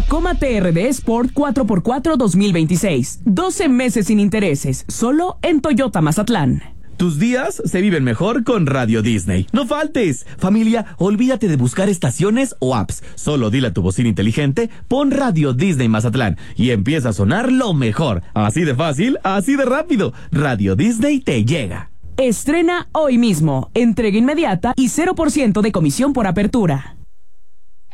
Tacoma TRD Sport 4x4 2026. 12 meses sin intereses, solo en Toyota Mazatlán. Tus días se viven mejor con Radio Disney. ¡No faltes! Familia, olvídate de buscar estaciones o apps. Solo dile a tu bocina inteligente, pon Radio Disney Mazatlán y empieza a sonar lo mejor. Así de fácil, así de rápido. Radio Disney te llega. Estrena hoy mismo. Entrega inmediata y 0% de comisión por apertura.